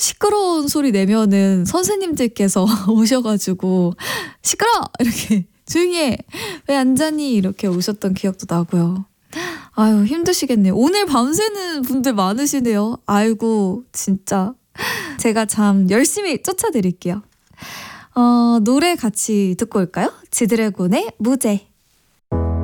시끄러운 소리 내면은 선생님들께서 오셔가지고 시끄러! 이렇게 조용히 해! 왜 안 자니? 이렇게 오셨던 기억도 나고요. 아유, 힘드시겠네요. 오늘 밤새는 분들 많으시네요. 아이고, 진짜. 제가 참 열심히 쫓아드릴게요. 노래 같이 듣고 올까요? 지드래곤의 무제.